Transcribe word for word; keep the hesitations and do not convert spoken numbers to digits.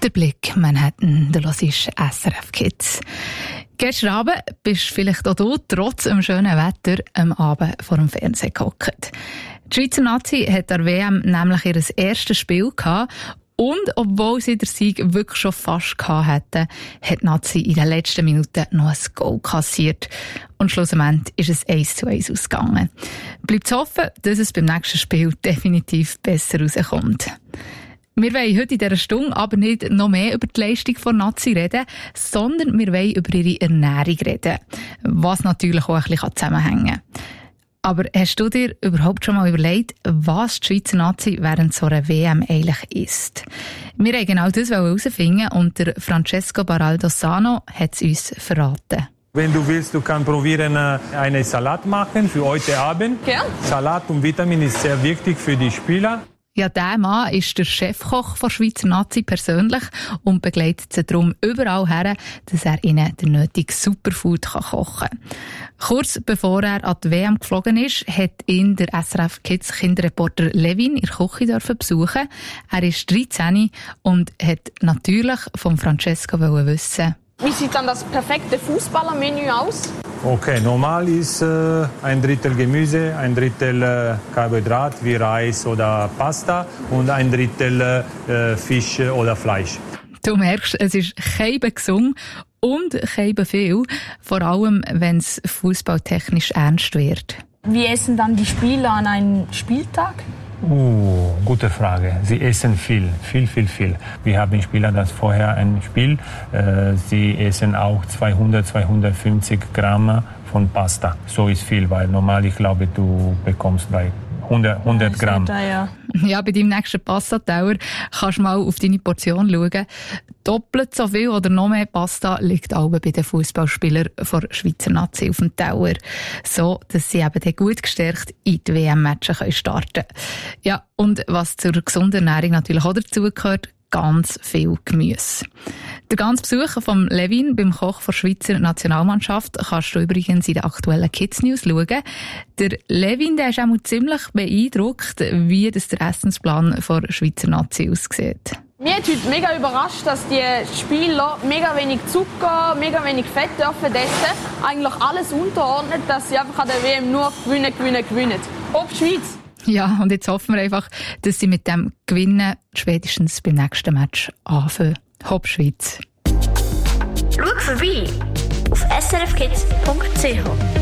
Der Blick Manhattan, der hörst S R F Kids. Gestern Abend bist vielleicht auch du, trotz dem schönen Wetter, am Abend vor dem Fernsehen gehockt. Die Schweizer Nazi hat an der W M nämlich ihr erstes Spiel gehabt. Und obwohl sie den Sieg wirklich schon fast gehabt hätten, hat die Nazi in den letzten Minuten noch ein Goal kassiert. Und schlussendlich ist es eins zu eins ausgegangen. Bleibt zu hoffen, dass es beim nächsten Spiel definitiv besser rauskommt. Wir wollen heute in dieser Stunde aber nicht noch mehr über die Leistung der Nazi reden, sondern wir wollen über ihre Ernährung reden. Was natürlich auch ein bisschen zusammenhängen kann. Aber hast du dir überhaupt schon mal überlegt, was die Schweizer Nazi während so einer W M eigentlich isst? Wir wollten genau das herausfinden und der Francesco Baraldo-Sano hat es uns verraten. Wenn du willst, du kannst probieren, einen Salat machen für heute Abend. Ja. Salat und Vitamin ist sehr wichtig für die Spieler. Ja, dieser Mann ist der Chefkoch der Schweizer Nazi persönlich und begleitet sie darum überall her, dass er ihnen den nötigen Superfood kochen kann. Kurz bevor er an die W M geflogen ist, hat ihn der S R F Kids Kinderreporter Levin in der Küche besuchen. Er ist dreizehn und hat natürlich von Francesco wissen. Wie sieht dann das perfekte Fußballermenü aus? Okay, normal ist äh, ein Drittel Gemüse, ein Drittel äh, Karbohydrat wie Reis oder Pasta und ein Drittel äh, Fisch oder Fleisch. Du merkst, es ist kein gesund und kein viel, vor allem wenn es fußballtechnisch ernst wird. Wie essen dann die Spieler an einem Spieltag? Uh, gute Frage. Sie essen viel, viel, viel, viel. Wir haben Spieler, das vorher ein Spiel, äh, sie essen auch zweihundert, zweihundertfünfzig Gramm von Pasta. So ist viel, weil normal, ich glaube, du bekommst bei hundert, hundert Gramm. Da, ja. ja, bei deinem nächsten Pasta-Tower kannst du mal auf deine Portion schauen. Doppelt so viel oder noch mehr Pasta liegt auch bei den Fußballspielern der Schweizer Nazi auf dem Tower. So, dass sie eben dann gut gestärkt in die W M-Matches starten können. Ja, und was zur gesunden Ernährung natürlich auch dazugehört, ganz viel Gemüse. Den ganzen Besuch von Levin beim Koch der Schweizer Nationalmannschaft kannst du übrigens in den aktuellen Kids News schauen. Der Levin, der ist auch ziemlich beeindruckt, wie das der Essensplan der Schweizer Nazi aussieht. Mich hat heute mega überrascht, dass die Spieler mega wenig Zucker, mega wenig Fett dürfen essen. Eigentlich alles unterordnet, dass sie einfach an der W M nur gewinnen, gewinnen, gewinnen. Ob die Schweiz. Ja, und jetzt hoffen wir einfach, dass sie mit dem Gewinnen spätestens beim nächsten Match anfangen. Hopp Schweiz! Schau vorbei auf s r f kids punkt c h.